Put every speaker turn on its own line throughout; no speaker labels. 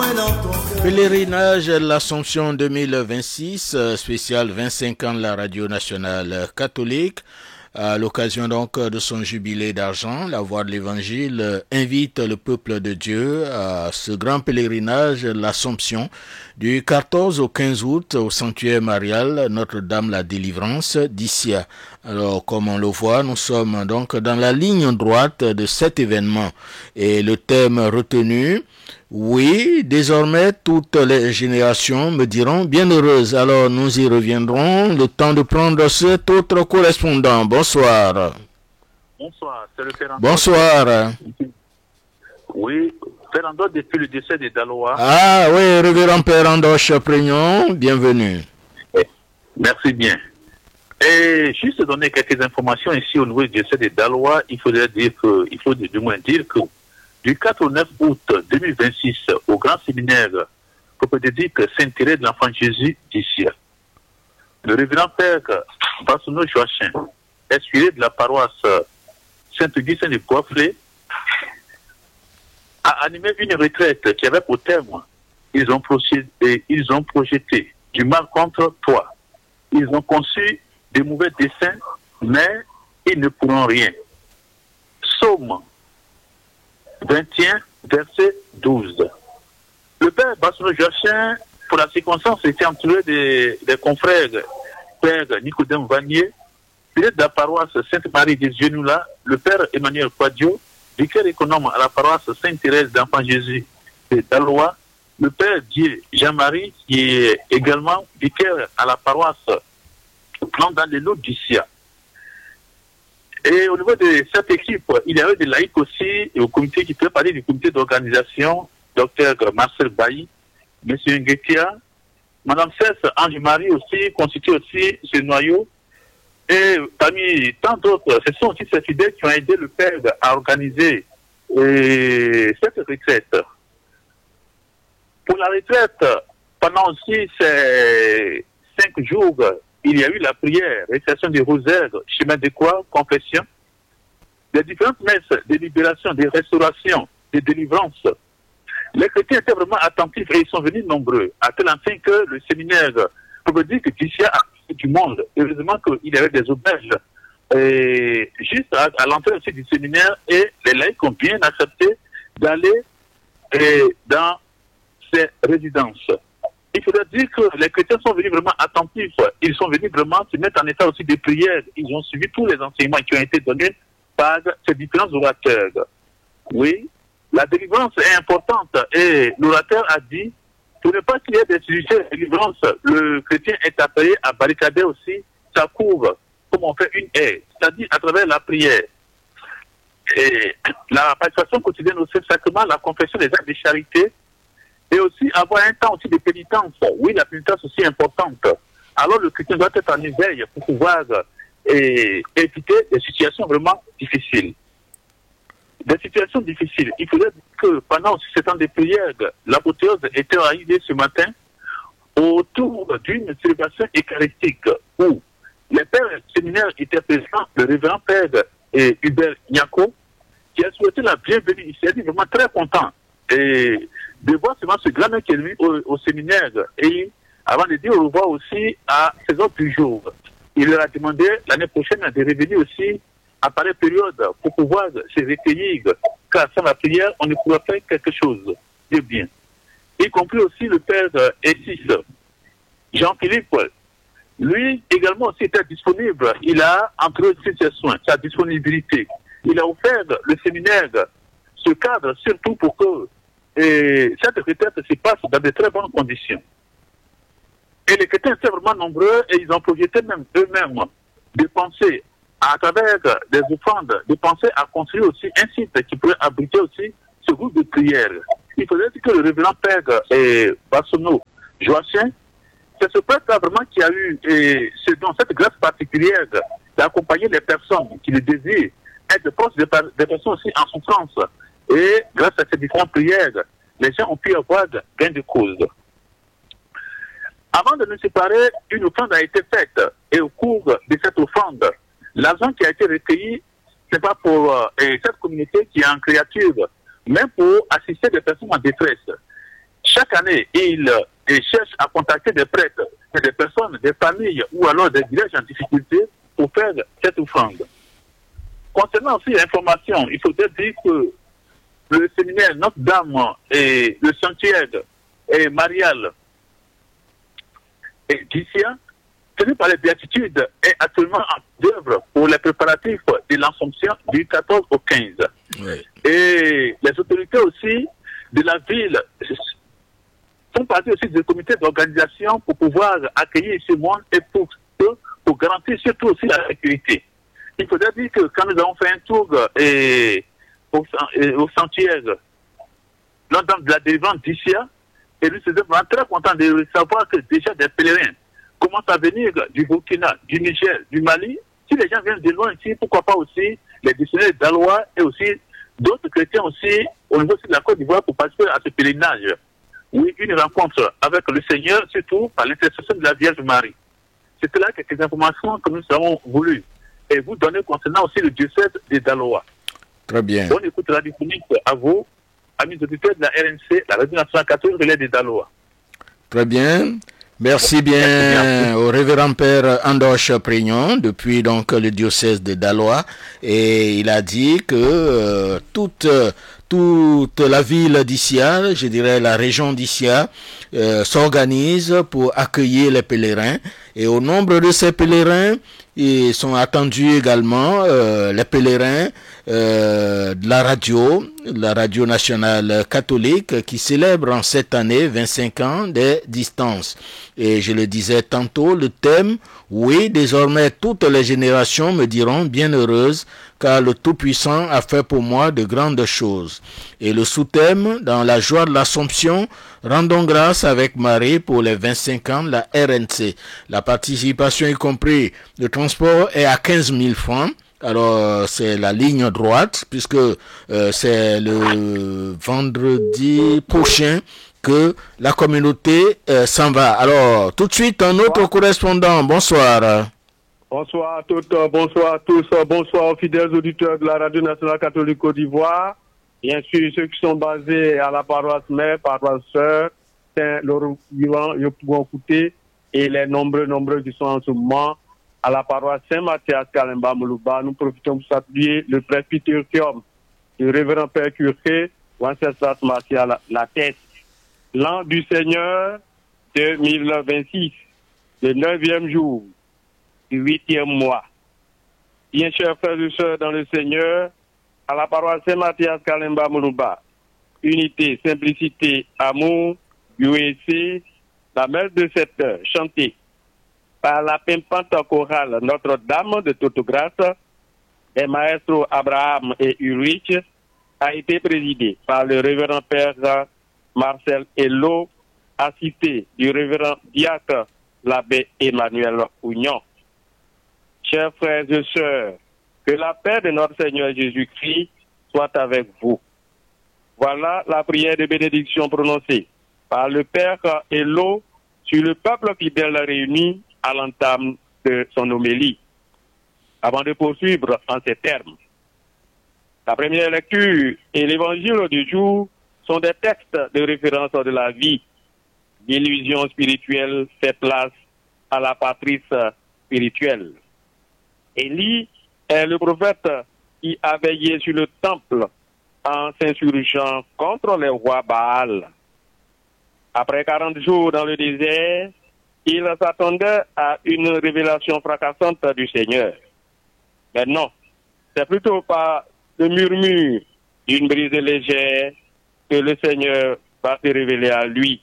Pèlerinage l'Assomption 2026, spécial 25 ans de la Radio Nationale Catholique. À l'occasion donc de son jubilé d'argent, la Voix de l'Évangile invite le peuple de Dieu à ce grand pèlerinage, l'Assomption, du 14 au 15 août au sanctuaire marial Notre-Dame la Délivrance d'Issia. Alors, comme on le voit, nous sommes donc dans la ligne droite de cet événement. Et le thème retenu, oui, désormais toutes les générations me diront bienheureuse. Alors nous y reviendrons. Le temps de prendre cet autre correspondant. Bonsoir.
Bonsoir, c'est le Père Antoine.
Bonsoir.
Oui, Père Antoine depuis le décès de Daloa.
Ah oui, révérend Père Andoche Prignon, bienvenue.
Merci bien. Et juste donner quelques informations ici au niveau du décès de Daloa, il faut du moins dire que du 4 au 9 août 2026, au Grand Séminaire propédétique Saint-Thérèse de l'Enfant Jésus d'ici, le révérend Père Bassono Joachim, inspiré de la paroisse Saint-Augustin de Goiffré, a animé une retraite qui avait pour thème ils ont projeté du mal contre toi. Ils ont conçu des mauvais desseins, mais ils ne pourront rien. Psaume 21, verset 12. Le père Bassono Joachim, pour la circonstance, était entouré des confrères, père Nicodème Vanier, pilote de la paroisse Sainte-Marie des Genoux-là, le père Emmanuel Quadio, vicaire économe à la paroisse Sainte-Thérèse d'Enfant Jésus de Daloa, le père Dieu Jean-Marie, qui est également vicaire à la paroisse Plan dans les lots d'Issia. Et au niveau de cette équipe, il y avait des laïcs aussi, et au comité qui peut parler du comité d'organisation, Dr Marcel Bailly, M. Nguetia, Mme Cesse Ange-Marie aussi, constitue aussi ce noyau. Et parmi tant d'autres, ce sont aussi ces fidèles qui ont aidé le père à organiser cette retraite. Pour la retraite, pendant aussi ces 5 jours, il y a eu la prière, récitation des rosaires, chemin de croix, confession, les différentes messes de libération, de restauration, de délivrance. Les chrétiens étaient vraiment attentifs et ils sont venus nombreux, à tel enseigne que le séminaire, on peut dire que d'ici à du monde, heureusement qu'il y avait des auberges, et juste à l'entrée aussi du séminaire, et les laïcs ont bien accepté d'aller dans ces résidences. Il faudrait dire que les chrétiens sont venus vraiment attentifs. Ils sont venus vraiment se mettre en état aussi de prière. Ils ont suivi tous les enseignements qui ont été donnés par ces différents orateurs. Oui, la délivrance est importante et l'orateur a dit, pour ne pas qu'il y ait des sujets de délivrance, le chrétien est appelé à barricader aussi sa cour, comme on fait une haie, c'est-à-dire à travers la prière. Et la participation quotidienne au Saint-Sacrement, la confession des actes de charité, et aussi avoir un temps aussi de pénitence. Oui, la pénitence aussi est importante. Alors le chrétien doit être en éveil pour pouvoir éviter des situations vraiment difficiles. Des situations difficiles. Il faudrait que pendant ce temps de prière, l'apothéose était arrivée ce matin autour d'une célébration eucharistique où les pères séminaires étaient présents, le révérend père Hubert Nyako, qui a souhaité la bienvenue. Il s'est dit vraiment très content et de voir seulement ce grand mec qui est venu au séminaire et avant de dire au revoir aussi à ses autres du jour. Il leur a demandé l'année prochaine de revenir aussi à pareille période pour pouvoir se recueillir, car sans la prière, on ne pourra faire quelque chose de bien. Y compris aussi le père Essis, Jean-Philippe, lui également aussi était disponible. Il a entré ses soins, sa disponibilité. Il a offert le séminaire, ce cadre surtout pour que cette retraite se passe dans de très bonnes conditions. Et les chrétiens étaient vraiment nombreux et ils ont projeté même eux-mêmes de penser à travers des offrandes, de penser à construire aussi un site qui pourrait abriter aussi ce groupe de prière. Il faudrait dire que le révérend père Bassono Joachim, c'est ce prêtre-là vraiment qui a eu cette grâce particulière d'accompagner les personnes qui le désirent, être proches des personnes aussi en souffrance. Et grâce à ces différentes prières, les gens ont pu avoir gain de cause. Avant de nous séparer, une offrande a été faite. Et au cours de cette offrande, l'argent qui a été recueilli, ce n'est pas pour cette communauté qui est en créature, mais pour assister des personnes en détresse. chaque année, il cherche à contacter des prêtres, des personnes, des familles ou alors des villages en difficulté pour faire cette offrande. Concernant aussi l'information, il faudrait dire que le séminaire Notre-Dame et le sanctuaire et Marial et d'Issia, tenu par les béatitudes, est actuellement en œuvre pour les préparatifs de l'Assomption du 14 au 15. Oui. Et les autorités aussi de la ville font partie aussi du comité d'organisation pour pouvoir accueillir ce monde et pour garantir surtout aussi la sécurité. Il faudrait dire que quand nous avons fait un tour au sanctuaire, lors de la délivrance d'Issia, et nous sommes vraiment très contents de savoir que déjà des pèlerins commencent à venir du Burkina, du Niger, du Mali. Si les gens viennent de loin ici, pourquoi pas aussi les dictionnaires d'Alois et aussi d'autres chrétiens aussi au niveau de la Côte d'Ivoire pour participer à ce pèlerinage. Oui, une rencontre avec le Seigneur, surtout par l'intercession de la Vierge Marie. C'est là quelques informations que nous avons voulu et vous donner concernant aussi le diocèse de Daloa.
Très bien.
Bonne écoute radiophonique à vous, amis auditeurs de la RNC, la Radio Nationale Catholique Relais de Daloa.
Très bien. Merci bien au révérend père Andoche Prignon depuis donc le diocèse de Daloa, et il a dit que toute la ville d'Issia, je dirais la région d'Issia, s'organise pour accueillir les pèlerins, et au nombre de ces pèlerins, ils sont attendus également les pèlerins de la radio nationale catholique qui célèbre en cette année 25 ans des distances. Et je le disais tantôt, le thème, oui, désormais toutes les générations me diront bienheureuse, car le Tout-Puissant a fait pour moi de grandes choses. Et le sous-thème, dans la joie de l'Assomption, rendons grâce avec Marie pour les 25 ans de la RNC. La participation y compris, le transport est à 15 000 francs. Alors, c'est la ligne droite, puisque c'est le vendredi prochain que la communauté s'en va. Alors, tout de suite, un autre correspondant. Bonsoir.
Bonsoir à toutes, bonsoir à tous, bonsoir aux fidèles auditeurs de la Radio Nationale Catholique Côte d'Ivoire. Bien sûr, ceux qui sont basés à la paroisse mère, paroisse sœur, Saint-Laurent-Vivant, Yopouan-Kouté, et les nombreux qui sont en ce moment à la paroisse Saint-Mathias Kalemba Moulouba. Nous profitons pour saluer le presbytérium du révérend Père Curé, Wenceslas Martial la tête. L'an du Seigneur 2026, le 9e jour du 8e mois. Bien chers frères et sœurs dans le Seigneur, à la paroisse Saint-Mathias Kalemba Moulouba, unité, simplicité, amour, UEC, la messe de 7 heures, chantée par la pimpante chorale Notre-Dame de toute grâce, des maestros Abraham et Ulrich, a été présidée par le révérend Père Marcel Hello, assisté du révérend diacre l'abbé Emmanuel Ougnon. Chers frères et sœurs, que la paix de notre Seigneur Jésus-Christ soit avec vous. Voilà la prière de bénédiction prononcée par le Père Hello sur le peuple fidèle réuni à l'entame de son homélie. Avant de poursuivre en ces termes, la première lecture et l'évangile du jour sont des textes de référence de la vie. L'illusion spirituelle fait place à la patrice spirituelle. Élie est le prophète qui a veillé sur le temple en s'insurgeant contre les rois Baal. Après 40 jours dans le désert, il s'attendait à une révélation fracassante du Seigneur. Mais non, c'est plutôt par le murmure d'une brise légère que le Seigneur va se révéler à lui.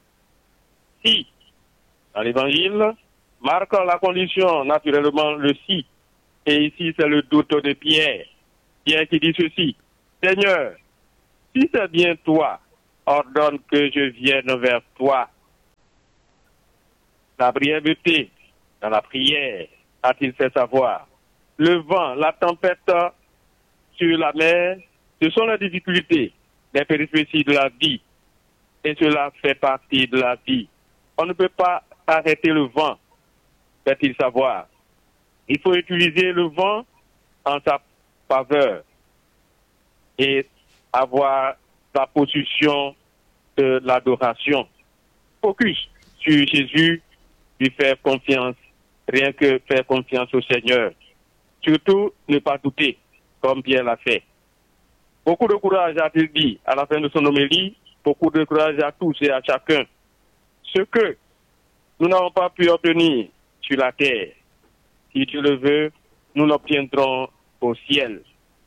Si, dans l'Évangile, marque la condition naturellement le si. Et ici, c'est le doute de Pierre. Pierre qui dit ceci: Seigneur, si c'est bien toi, ordonne que je vienne vers toi. La brièveté dans la prière a-t-il fait savoir. Le vent, la tempête sur la mer, ce sont les difficultés, les péripéties de la vie. Et cela fait partie de la vie. On ne peut pas arrêter le vent, fait-il savoir. Il faut utiliser le vent en sa faveur et avoir la position de l'adoration. Focus sur Jésus, lui faire confiance, rien que faire confiance au Seigneur. Surtout, ne pas douter, comme Pierre l'a fait. Beaucoup de courage a-t-il dit à la fin de son homélie, beaucoup de courage à tous et à chacun. Ce que nous n'avons pas pu obtenir sur la terre, si Dieu le veut, nous l'obtiendrons au ciel.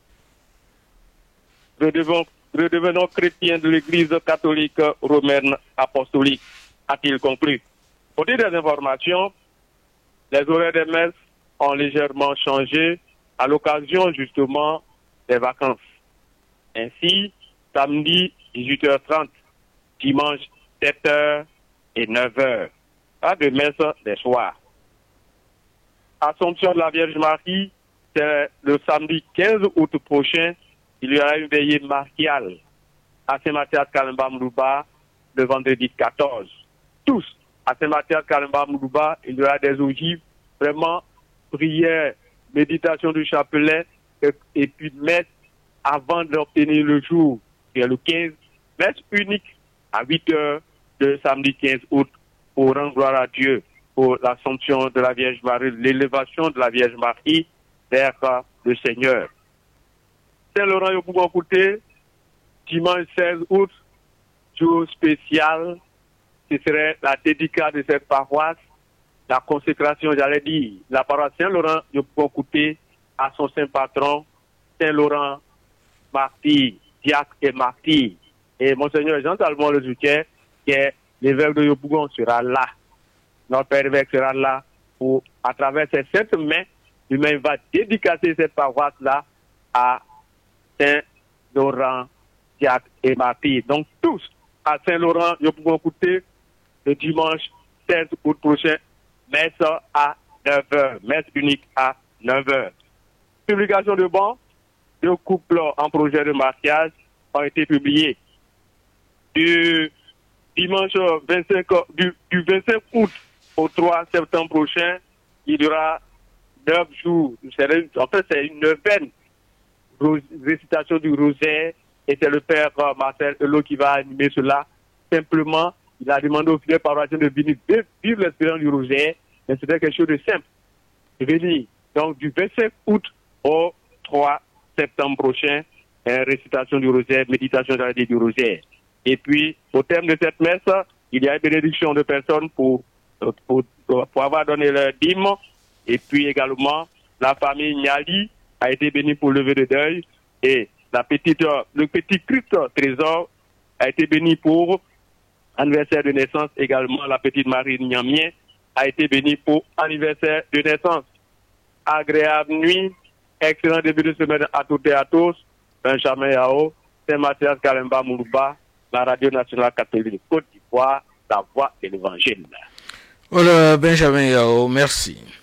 Redevenons chrétiens de l'Église catholique romaine apostolique, a-t-il conclu. Au titre des informations, les horaires des messes ont légèrement changé à l'occasion justement des vacances. Ainsi, samedi 18h30, dimanche 7h et 9h, pas de messe des soirs. Assomption de la Vierge Marie, c'est le samedi 15 août prochain, il y aura une veillée mariale à Saint-Mathias Kalemba Moulouba le vendredi 14. Tous à Saint-Mathias Kalemba Moulouba, il y aura des ogives, vraiment prière, méditation du chapelet et puis messe avant d'obtenir le jour, qui est le 15, messe unique à 8h le samedi 15 août pour rendre gloire à Dieu pour l'Assomption de la Vierge Marie, l'élévation de la Vierge Marie vers le Seigneur. Saint-Laurent Yopougon-Kouté, dimanche 16 août, jour spécial, ce serait la dédicace de cette paroisse, la consécration, j'allais dire, la paroisse Saint-Laurent Yopougon-Kouté à son saint patron, Saint-Laurent, martyr, diacre et martyr. Et Monseigneur Jean-Talmont Le Zoutier, qui est l'évêque de Yopougon, sera là. Notre Père évêque sera là pour, à travers ses saintes mains, lui-même va dédicacer cette paroisse-là à Saint-Laurent, diacre et martyr. Donc tous à Saint-Laurent, Yopougon-Kouté, le dimanche 16 août prochain, messe à 9h, messe unique à 9h. Publication de bons, 2 couples en projet de mariage ont été publiés. Du dimanche 25, du 25 août au 3 septembre prochain, il y aura 9 jours. En fait, c'est une neuvaine récitation du rosaire et c'est le père Marcel Hello qui va animer cela. Simplement, il a demandé aux fidèles paroissiens de venir vivre l'expérience du rosaire, mais c'était quelque chose de simple. De venir. Donc, du 25 août au 3 septembre prochain, récitation du rosaire, méditation du rosaire. Et puis, au terme de cette messe, il y a une bénédiction de personnes pour avoir donné leur dîme. Et puis également, la famille Niali a été bénie pour lever de deuil. Et le petit Christ trésor a été béni pour anniversaire de naissance. Également, la petite Marie Niamien a été bénie pour anniversaire de naissance. Agréable nuit, excellent début de semaine à toutes et à tous. Benjamin Yao, Saint-Mathias Kalemba Moulouba, la Radio Nationale Catholique de Côte d'Ivoire, la voix de l'Évangile.
Voilà, Benjamin Yao, merci.